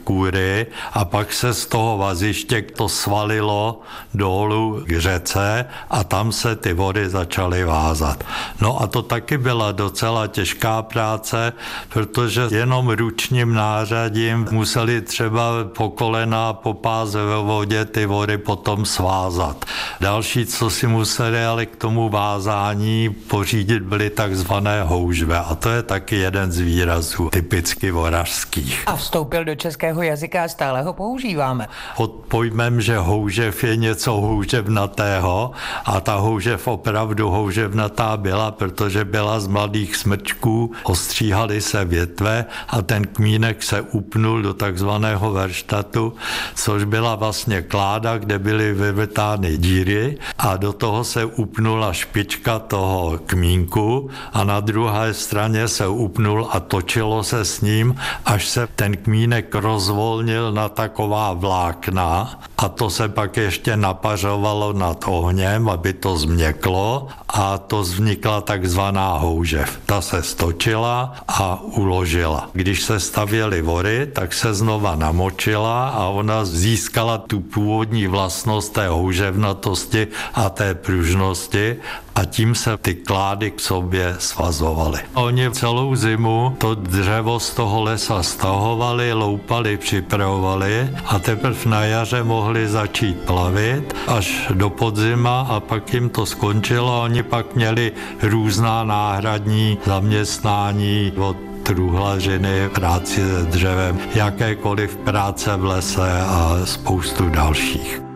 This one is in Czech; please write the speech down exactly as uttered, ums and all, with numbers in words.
kůry a pak se z toho vaziště to svalilo dolů k řece a tam se ty vody začaly vázat. No a to taky byla docela těžká práce, protože jenom ručním nářadím museli třeba po kolena, po pás ve vodě ty vody potom svázat. Další, co si museli ale k tomu vázání pořídit, byly takzvané houžve a to je taky jeden z výrazů typicky vorařských. A vstoupil do českého jazyka a stále ho používáme. Pod pojmem, že houžev je něco houževnatého a ta houžev opravdu houževnatá byla, protože byla z mladých smrčků, ostříhaly se větve a ten kmínek se upnul do takzvaného verštatu, což byla vlastně kláda, kde byly vyvrtány díry a do toho se upnula špička toho kmínku a na druhé straně se upnul a točilo se s ním, až se ten kmínek rozvolnil na taková vlákna a to se pak ještě napařovalo nad ohněm, aby to změklo a to vznikla takzvaná houžev. Ta se stočila a uložila. Když se stavěly vory, tak se znova namočila a ona získala tu původní vlastnost té houževnatosti a té pružnosti a tím se ty klády k sobě svazovaly. Oni celou zimu to dřevo z toho lesa stahovali, loupali, připravovali a teprve na jaře mohli začít plavit až do podzima a pak jim to skončilo. Oni pak měli různá náhradní zaměstnání od truhlařiny, práci s dřevem, jakékoliv práce v lese a spoustu dalších.